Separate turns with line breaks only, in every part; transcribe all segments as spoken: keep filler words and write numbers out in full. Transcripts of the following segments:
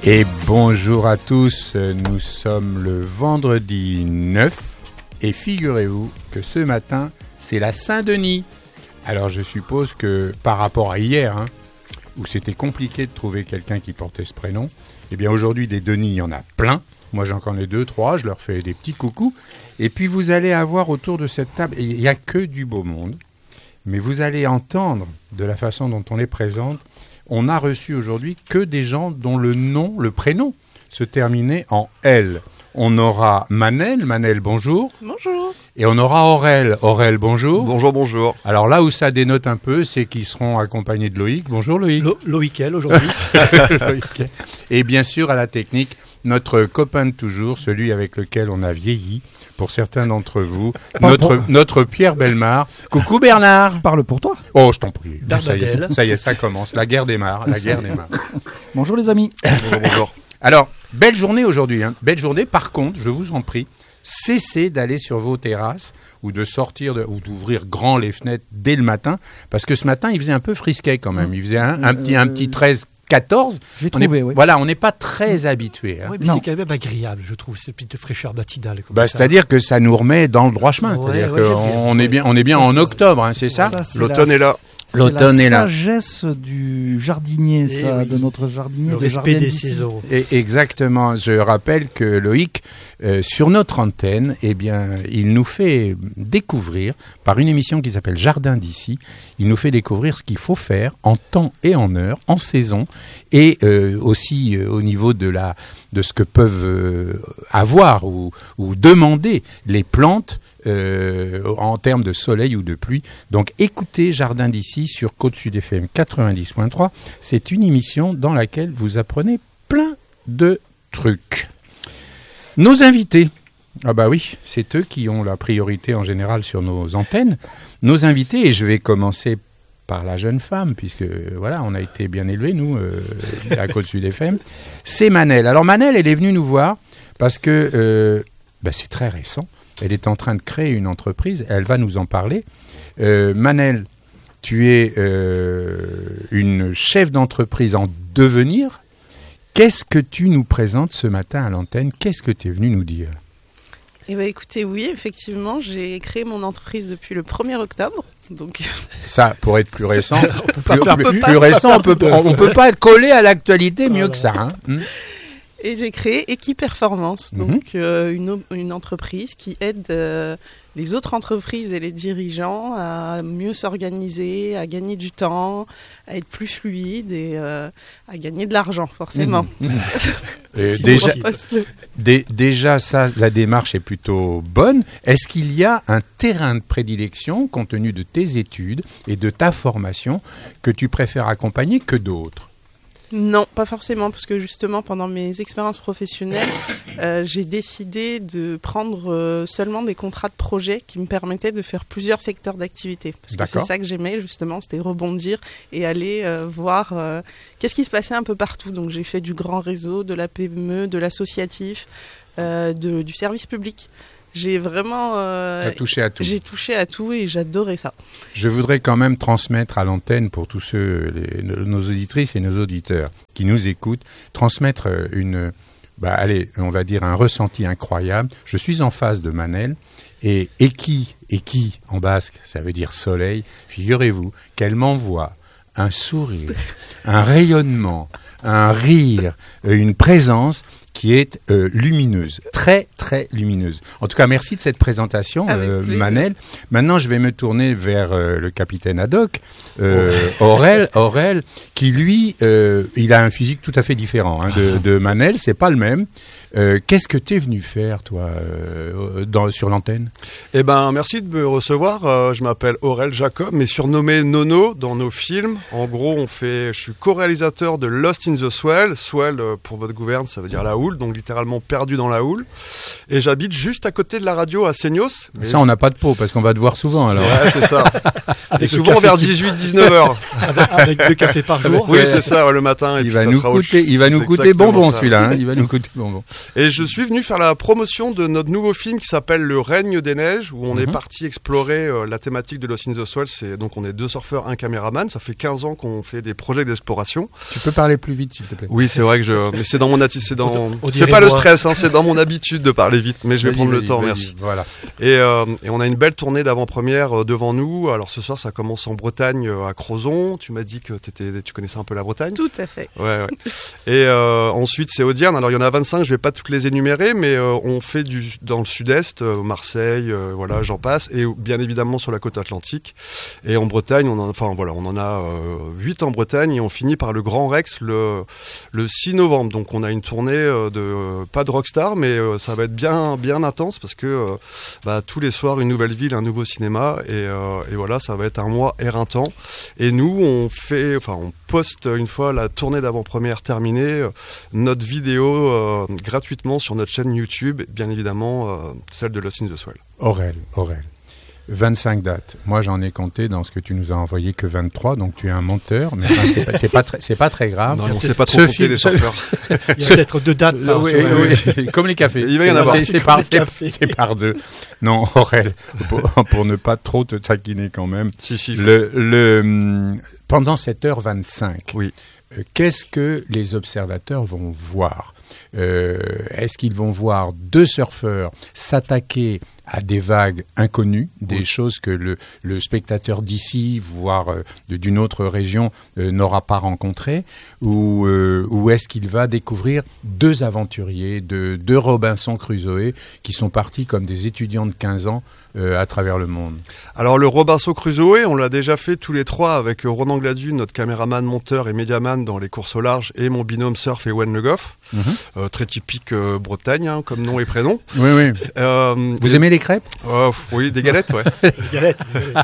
Et bonjour à tous, nous sommes le vendredi neuf et figurez-vous que ce matin c'est la Saint-Denis. Alors je suppose que par rapport à hier, hein, où c'était compliqué de trouver quelqu'un qui portait ce prénom, eh bien aujourd'hui des Denis il y en a plein. Moi j'en connais deux, trois, je leur fais des petits coucous. Et puis vous allez avoir autour de cette table, il n'y a que du beau monde, mais vous allez entendre de la façon dont on les présente. On a reçu aujourd'hui que des gens dont le nom, le prénom, se terminait en L. On aura Manel. Manel, bonjour.
Bonjour.
Et on aura Aurel. Aurel, bonjour.
Bonjour, bonjour.
Alors là où ça dénote un peu, c'est qu'ils seront accompagnés de Loïc. Bonjour Loïc.
Lo- Loïcel aujourd'hui.
Loïc. Et bien sûr, à la technique, notre copain de toujours, celui avec lequel on a vieilli, pour certains d'entre vous, notre, notre Pierre Bellemare. Coucou Bernard.
Parle pour toi.
Oh, je t'en prie. Ça y,
Bernadelle.
est, ça y est, ça commence. La guerre démarre. La guerre démarre.
Bonjour les amis.
Bonjour, bonjour.
Alors, belle journée aujourd'hui. Hein. Belle journée. Par contre, je vous en prie, cessez d'aller sur vos terrasses ou de sortir de, ou d'ouvrir grand les fenêtres dès le matin, parce que ce matin, il faisait un peu frisquet quand même. Il faisait un, un, petit, un petit treize quatorze.
J'ai
On est,
trouvé, oui.
Voilà, on n'est pas très habitué. Hein.
Oui,
mais
Non.
c'est quand même agréable, je trouve, cette petite fraîcheur matinale. Comme
Bah,
ça.
c'est-à-dire que ça nous remet dans le droit chemin.
Ouais,
C'est-à-dire
ouais, j'aime bien.
qu'on est bien, on est bien
Ça,
en
ça,
octobre, hein, c'est ça,
c'est
L'automne
la-
est là.
c'est
L'automne
la
est là.
sagesse du jardinier,
Eh
ça,
oui.
de notre jardinier.
Le
de
respect
jardin
des
d'ici.
saisons.
Et exactement. Je rappelle que Loïc, euh, sur notre antenne, eh bien, il nous fait découvrir, par une émission qui s'appelle Jardin d'ici, il nous fait découvrir ce qu'il faut faire en temps et en heure, en saison, et euh, aussi euh, au niveau de la, de ce que peuvent euh, avoir ou, ou demander les plantes. Euh, en termes de soleil ou de pluie. Donc écoutez Jardin d'ici sur Côte Sud F M quatre-vingt-dix point trois. C'est une émission dans laquelle vous apprenez plein de trucs. Nos invités, ah bah oui, c'est eux qui ont la priorité en général sur nos antennes. Nos invités, et je vais commencer par la jeune femme, puisque voilà, on a été bien élevés, nous, euh, à Côte Sud F M, c'est Manel. Alors Manel, elle est venue nous voir parce que euh, bah, c'est très récent. Elle est en train de créer une entreprise, elle va nous en parler. Euh, Manel, tu es euh, une chef d'entreprise en devenir. Qu'est-ce que tu nous présentes ce matin à l'antenne ? Qu'est-ce que tu es venu nous dire ?
Eh ben, écoutez, oui, effectivement, j'ai créé mon entreprise depuis le premier octobre. Donc,
Ça, pour être plus récent, plus,
faire
plus-
plus.
plus récent, on peut, on, on peut pas coller à l'actualité mieux
Voilà.
que ça. Hein. Hmm.
et j'ai créé Equiperformance,
Mhm.
donc euh, une, o- une entreprise qui aide euh, les autres entreprises et les dirigeants à mieux s'organiser, à gagner du temps, à être plus fluide et euh, à gagner de l'argent, forcément.
Euh,
Si
déjà,
on repasse le-
dé- déjà, ça, la démarche est plutôt bonne. Est-ce qu'il y a un terrain de prédilection, compte tenu de tes études et de ta formation, que tu préfères accompagner que d'autres ?
Non, pas forcément, parce que justement, pendant mes expériences professionnelles, euh, j'ai décidé de prendre euh, seulement des contrats de projet qui me permettaient de faire plusieurs secteurs d'activité. Parce que c'est
D'accord.
ça que j'aimais, justement, c'était rebondir et aller euh, voir euh, qu'est-ce qui se passait un peu partout. Donc j'ai fait du grand réseau, de la P M E, de l'associatif, euh, de, du service public. J'ai vraiment... euh,
Tu as touché à tout.
j'ai touché à tout et j'adorais ça.
Je voudrais quand même transmettre à l'antenne, pour tous ceux, les- nos auditrices et nos auditeurs qui nous écoutent, transmettre euh, une, bah, allez, on va dire un ressenti incroyable. Je suis en face de Manel et Eki, Eki en basque, ça veut dire soleil. Figurez-vous qu'elle m'envoie un sourire, un rayonnement, un rire, euh, une présence qui est euh, lumineuse, très très lumineuse. En tout cas, merci de cette présentation,
Avec
euh,
plaisir.
Manel. Maintenant, je vais me tourner vers euh, le capitaine Haddock, euh, Aurel, Aurel, qui lui, euh, il a un physique tout à fait différent hein, de, de Manel, c'est pas le même. Euh, qu'est-ce que tu es venu faire, toi, euh, dans, sur l'antenne ?
Eh ben, merci de me recevoir. Euh, je m'appelle Aurel Jacob, mais surnommé Nono dans nos films. En gros, on fait, je suis co-réalisateur de Lost in the Swell. Swell, euh, pour votre gouverne, ça veut dire la houle. houle, donc littéralement perdu dans la houle. Et j'habite juste à côté de la radio à Seignos. Mais
ça, on n'a pas de peau parce qu'on va te voir souvent alors.
Ouais, c'est ça. Et souvent vers dix-huit dix-neuf heures.
Avec, avec deux cafés par jour.
Oui, c'est ça, ouais, le matin. Et
Il
puis
va
ça
nous
sera
coûter,
autre-
il va nous
c'est
coûter
exactement
bonbon
ça.
celui-là. Hein, il va nous coûter bonbon.
Et je suis venu faire la promotion de notre nouveau film qui s'appelle Le Règne des Neiges, où on
Mhm.
est parti explorer euh, la thématique de Lost in the Swell. C'est donc on est deux surfeurs, un caméraman. Ça fait quinze ans qu'on fait des projets d'exploration.
Tu peux parler plus vite s'il te plaît.
Oui, c'est vrai que je, mais c'est dans mon atti- c'est dans,
On- on
c'est
dirait
pas le
moi.
stress, hein, c'est dans mon habitude de parler vite. Mais je vais
Vas-y,
prendre le
vas-y,
temps,
vas-y.
merci.
Voilà.
Et, euh, et on a une belle tournée d'avant-première euh, devant nous. Alors ce soir, ça commence en Bretagne, euh, à Crozon. Tu m'as dit que t'étais, tu connaissais un peu la Bretagne.
Tout à fait.
Ouais, ouais. Et euh, ensuite, c'est Audierne. Alors, il y en a vingt-cinq, je vais pas toutes les énumérer, mais euh, on fait du dans le sud-est, euh, Marseille, euh, voilà, j'en passe, et bien évidemment sur la côte atlantique. Et en Bretagne, on en, enfin voilà, on en a euh, huit en Bretagne, et on finit par le Grand Rex le le six novembre. Donc, on a une tournée euh, de euh, pas de rockstar, mais euh, ça va être bien bien intense parce que euh, bah, tous les soirs une nouvelle ville, un nouveau cinéma, et, euh, et voilà, ça va être un mois éreintant. Et nous, on fait, enfin, on poste une fois la tournée d'avant-première terminée, euh, notre vidéo euh, gratuitement sur notre chaîne YouTube, bien évidemment euh, celle de Lost in the Swell.
Aurel, Aurel. vingt-cinq dates. Moi, j'en ai compté dans ce que tu nous as envoyé que vingt-trois, donc tu es un menteur, mais enfin, c'est pas, c'est pas très, c'est pas très grave.
Non, on sait pas trop
Ce
compter
film-
les
ce-
surfeurs.
Il y a peut-être deux dates. là,
Oui,
sur le-
oui, comme les cafés.
Il va y en
C'est-
avoir.
C'est, c'est
Comme
par,
les
c'est-
cafés.
c'est par deux. Non, Aurel, pour, pour ne pas trop te taquiner quand même.
Si, si.
Le, le, hum, pendant sept heures vingt-cinq,
Oui.
euh, qu'est-ce que les observateurs vont voir Euh, Est-ce qu'ils vont voir deux surfeurs s'attaquer à des vagues inconnues, des
Oui.
choses que le, le spectateur d'ici, voire euh, de- d'une autre région, euh, n'aura pas rencontrées, ou, euh, ou est-ce qu'il va découvrir deux aventuriers, deux, deux Robinson Crusoe, qui sont partis comme des étudiants de quinze ans euh, à travers le monde?
Alors le Robinson Crusoe, on l'a déjà fait tous les trois avec euh, Ronan Gladu, notre caméraman, monteur et médiaman dans les courses au large, et mon binôme surf et Wen Le Goff.
Mhm.
Euh, très typique euh, Bretagne, hein, comme nom et prénom.
Oui, oui.
Euh,
Vous
et-
aimez les crêpes?
Oh, pff, oui, des galettes, ouais.
Les galettes.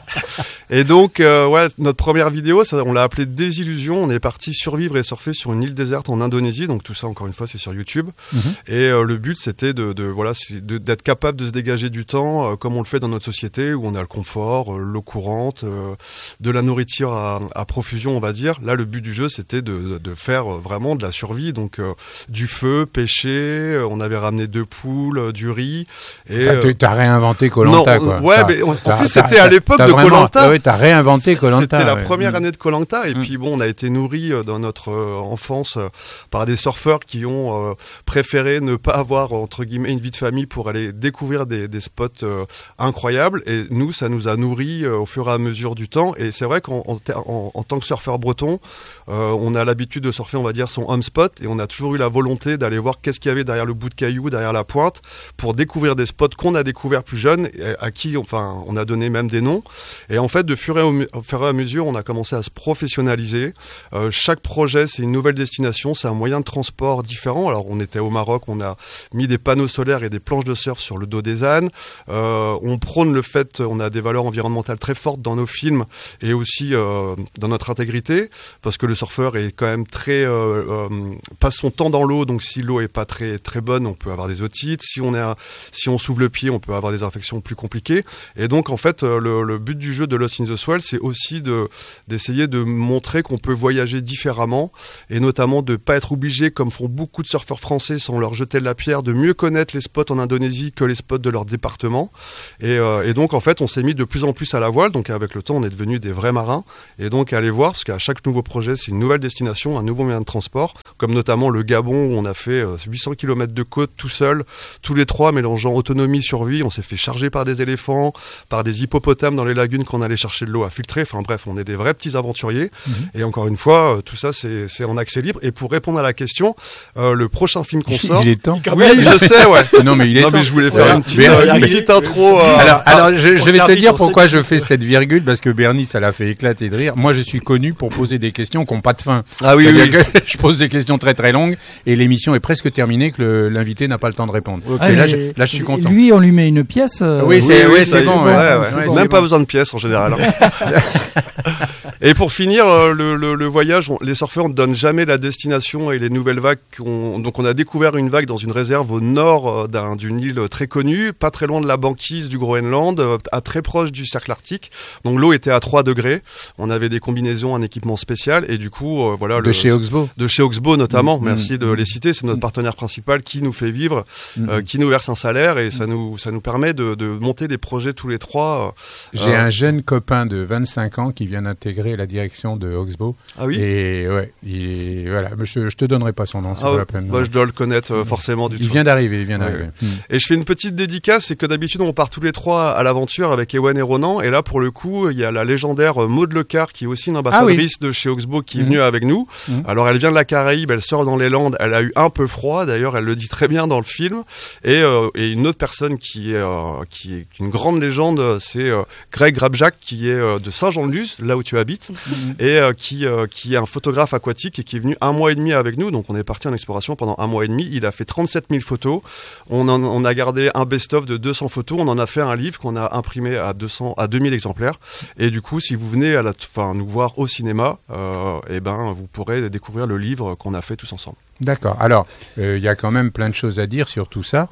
Et donc, euh, ouais, notre première vidéo, ça, on l'a appelée Désillusion. On est parti survivre et surfer sur une île déserte en Indonésie. Donc tout ça, encore une fois, c'est sur YouTube.
Mhm.
Et euh, le but, c'était de, de voilà, c'est de- d'être capable de se dégager du temps, euh, comme on le fait dans notre société, où on a le confort, euh, l'eau courante, euh, de la nourriture à, à profusion, on va dire. Là, le but du jeu, c'était de, de faire euh, vraiment de la survie. Donc euh, du feu, pêcher. euh, On avait ramené deux poules, euh, du riz. Et
Enfin,
euh,
tu as réinventé Koh-Lanta,
non,
quoi.
ouais,
T'as-
mais en
t'as-
plus,
t'as-
c'était à
t'as-
l'époque
t'as
de
vraiment-
Koh-Lanta.
Oui, t'as réinventé Koh-Lanta.
C'était la
ouais.
première
Mm.
année de Koh-Lanta, et
Mm.
puis bon, on a été nourris euh, dans notre euh, enfance euh, par des surfeurs qui ont euh, préféré ne pas avoir entre guillemets une vie de famille pour aller découvrir des, des spots euh, incroyables. Et nous, ça nous a nourris euh, au fur et à mesure du temps. Et c'est vrai qu'en en, ter- en- en tant que surfeur breton, euh, on a l'habitude de surfer, on va dire, son home spot, et on a toujours eu la volonté d'aller voir qu'est-ce qu'il y avait derrière le bout de caillou, derrière la pointe, pour découvrir des spots qu'on a découverts plus jeunes, et à qui, enfin, on a donné même des noms. Et en fait, de fur et, au, mu- au fur et à mesure, on a commencé à se professionnaliser. Euh, chaque projet, c'est une nouvelle destination, c'est un moyen de transport différent. Alors, on était au Maroc, on a mis des panneaux solaires et des planches de surf sur le dos des ânes. Euh, on prône le fait, on a des valeurs environnementales très fortes dans nos films et aussi euh, dans notre intégrité, parce que le surfeur est quand même très euh, euh, passe son temps dans l'eau, donc si l'eau est pas très très bonne, on peut avoir des otites. Si on est à- si on s'ouvre le pied, on peut avoir des infections plus compliquées. Et donc en fait, euh, le, le but du jeu de Lost in the Swell, c'est aussi de d'essayer de montrer qu'on peut voyager différemment, et notamment de pas être obligé, comme font beaucoup de surfeurs français sans leur jeter de la pierre, de mieux connaître les spots en Indonésie que les spots de leur département. Et, euh, et donc en fait, on s'est mis de plus en plus à la voile. Donc avec le temps, on est devenus des vrais marins. Et donc aller voir, parce qu'à chaque nouveau projet, c'est une nouvelle destination, un nouveau moyen de transport, comme notamment le Gabon, où on a fait euh, huit cents kilomètres de côte tout seul, tous les trois mélangeant autonomie, survie. On s'est fait charger par des éléphants, par des hippopotames dans les lagunes qu'on allait chercher de l'eau à filtrer. Enfin bref, on est des vrais petits aventuriers.
Mhm.
Et encore une fois, euh, tout ça, c'est c'est en accès libre. Et pour répondre à la question, euh, le prochain film qu'on sort...
Il est temps.
Quand
Oui,
même.
je sais, ouais.
Non, mais il est
Non,
temps.
mais je voulais faire
Ouais.
une petite,
Mais-
euh, une
mais-
petite intro. euh,
Alors, alors je, je
on
vais
fait
te
un
dire
vite, on
pourquoi
sait
je
que-
fais cette virgule, parce que Bernie, ça l'a fait éclater de rire. Moi, je suis connu pour poser des questions qui n'ont pas de fin.
Ah oui, oui.
C'est-à-dire que je pose des questions très très longues et l'émission est presque terminée que le- l'invité n'a pas le temps de répondre.
Ah,
et là,
mais
je, là, je suis content.
Lui, on lui met une pièce. euh,
Oui, c'est- oui,
ça
c'est
y est,
bon,
ouais,
ouais,
ouais.
ouais,
Même
c'est
pas
bon.
besoin de pièces en général. hein. Et pour finir, euh, le, le, le voyage, on, les surfeurs ne donnent jamais la destination et les nouvelles vagues. Qu'on, donc on a découvert une vague dans une réserve au nord d'un, d'une île très connue, pas très loin de la banquise du Groenland, euh, à très proche du cercle arctique. Donc l'eau était à trois degrés. On avait des combinaisons, un équipement spécial et du coup, euh, voilà.
De
le,
chez Oxbow.
De chez Oxbow notamment.
Mmh,
Merci
mmh,
de les citer. C'est notre partenaire principal qui nous fait vivre, mmh. euh, qui nous verse un salaire et ça nous ça nous permet de, de monter des projets tous les trois.
J'ai
euh,
un jeune copain de vingt-cinq ans qui vient d'intégrer la direction de Oxbow.
Ah oui.
Et ouais, il est, voilà, je, je te donnerai pas son nom, c'est
ah,
pas la peine.
Bah, je dois le connaître euh, forcément du
il
tout.
Il vient d'arriver, il vient d'arriver.
Ouais. Mmh. Et je fais une petite dédicace, c'est que d'habitude on part tous les trois à l'aventure avec Ewan et Ronan, et là pour le coup il y a la légendaire Maud Lecard qui est aussi une ambassadrice ah oui. de chez Oxbow qui est mmh. venue avec nous. Mmh. Alors elle vient de la Caraïbe, elle sort dans les Landes, elle a eu un peu froid, d'ailleurs elle le dit très bien dans le film. Et, euh, et une autre personne qui est, euh, qui est une grande légende, c'est euh, Greg Grabjac qui est euh, de Saint-Jean-de-Luz, là où tu habites, mmh. et euh, qui, euh, qui est un photographe aquatique et qui est venu un mois et demi avec nous. Donc on est parti en exploration pendant un mois et demi. Il a fait trente-sept mille photos. On, en, on a gardé un best-of de deux cents photos. On en a fait un livre qu'on a imprimé à deux cents, à deux mille exemplaires. Et du coup, si vous venez à la, enfin, nous voir au cinéma, euh, et ben, vous pourrez découvrir le livre qu'on a fait tous ensemble.
D'accord. Alors, il euh, y a quand même plein de choses à dire sur tout ça.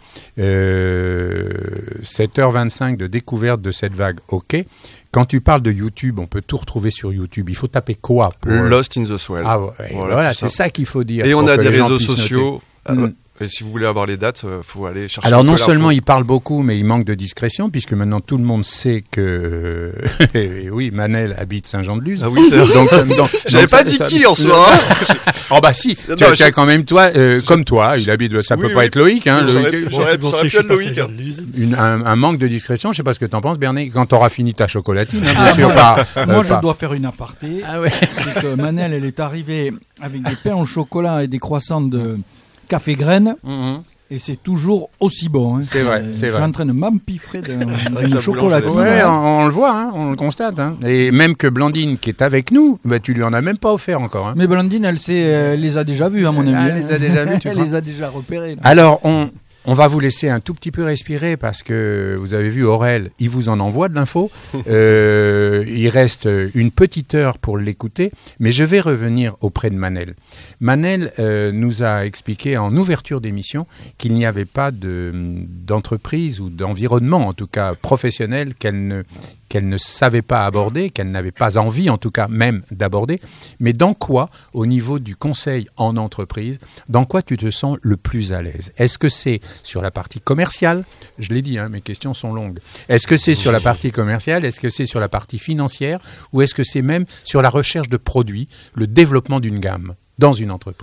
Euh, sept heures vingt-cinq de découverte de cette vague, ok. Quand tu parles de YouTube, on peut tout retrouver sur YouTube. Il faut taper quoi pour...
Lost in the Swell.
Ah ouais, voilà, voilà c'est ça qu'il faut dire.
Et on a des réseaux sociaux. Euh, Et si vous voulez avoir les dates, il euh, faut aller chercher.
Alors non seulement il parle beaucoup, mais il manque de discrétion, puisque maintenant tout le monde sait que euh, oui, Manel habite Saint-Jean-de-Luz.
Ah oui, c'est vrai.
Donc, donc
j'avais
donc,
pas
ça,
dit
ça,
qui en soi. Hein.
Oh bah si, non, tu as, je... as quand même toi, euh, comme toi, il habite. Ça oui, peut oui. pas être Loïc, hein.
J'aurais,
Loïc,
j'aurais, j'aurais pu être Loïc. Hein.
Une, un, un manque de discrétion. Je sais pas ce que t'en penses, Bernie. Quand t'auras fini ta chocolatine, hein, bien ah, sûr.
Pas,
euh,
moi, je
pas.
dois faire une aparté.
Ah ouais.
C'est que Manel, elle est arrivée avec des pains au chocolat et des croissants de café graines. Mm-hmm. Et c'est toujours aussi bon. Hein.
C'est vrai, c'est
je
vrai.
suis en train de m'empiffrer d'un chocolatine.
Ouais, on, on le voit, hein, on le constate. Hein. Et même que Blandine, qui est avec nous, bah, tu lui en as même pas offert encore. Hein.
Mais Blandine, elle, sait, elle les a déjà vus, à mon avis.
Elle hein. les a déjà vus, tu
Elle
crois.
les a déjà repérés. Là.
Alors, on... On va vous laisser un tout petit peu respirer parce que vous avez vu Aurel, il vous en envoie de l'info. Euh, il reste une petite heure pour l'écouter, mais je vais revenir auprès de Manel. Manel euh, nous a expliqué en ouverture d'émission qu'il n'y avait pas de, d'entreprise ou d'environnement, en tout cas professionnel, qu'elle ne, qu'elle ne savait pas aborder, qu'elle n'avait pas envie, en tout cas même d'aborder. Mais dans quoi, au niveau du conseil en entreprise, dans quoi tu te sens le plus à l'aise ? Est-ce que c'est sur la partie commerciale ? Je l'ai dit, hein, mes questions sont longues. Est-ce que c'est sur la partie commerciale ? Est-ce que c'est sur la partie financière ? Ou est-ce que c'est même sur la recherche de produits, le développement d'une gamme dans une entreprise ?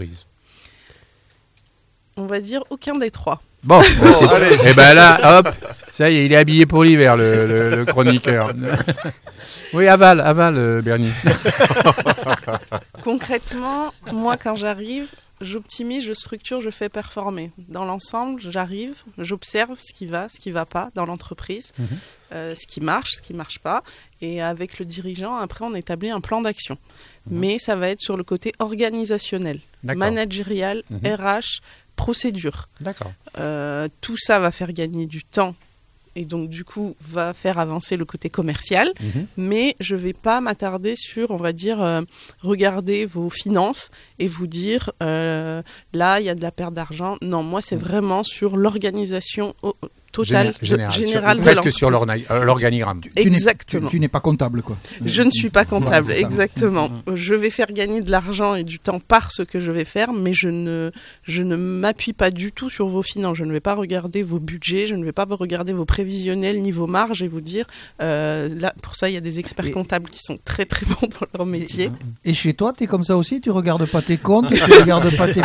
On va dire aucun des trois.
Bon, bon allez. Et ben là, hop, ça y est, il est habillé pour l'hiver, le, le, le chroniqueur. Oui, avale, avale, Bernie.
Concrètement, moi, quand j'arrive, j'optimise, je structure, je fais performer. Dans l'ensemble, j'arrive, j'observe ce qui va, ce qui ne va pas dans l'entreprise, mmh. euh, ce qui marche, ce qui ne marche pas. Et avec le dirigeant, après, on établit un plan d'action. Mmh. Mais ça va être sur le côté organisationnel, D'accord. managérial, mmh. R H, procédure.
D'accord.
Euh, tout ça va faire gagner du temps et donc du coup va faire avancer le côté commercial, mmh. mais je ne vais pas m'attarder sur, on va dire, euh, regarder vos finances et vous dire euh, là il y a de la perte d'argent. Non, moi c'est mmh. vraiment sur l'organisation au, total,
général,
général
sur, presque sur l'organigramme.
Exactement.
Tu, tu n'es pas comptable, quoi.
Je ne suis pas comptable,
ouais,
exactement. Mmh. Je vais faire gagner de l'argent et du temps par ce que je vais faire, mais je ne, je ne m'appuie pas du tout sur vos finances. Je ne vais pas regarder vos budgets, je ne vais pas regarder vos prévisionnels ni vos marges et vous dire, euh, là, pour ça, il y a des experts et comptables qui sont très très bons dans leur métier.
Et chez toi, tu es comme ça aussi ? Tu ne regardes pas tes comptes, tu ne regardes pas tes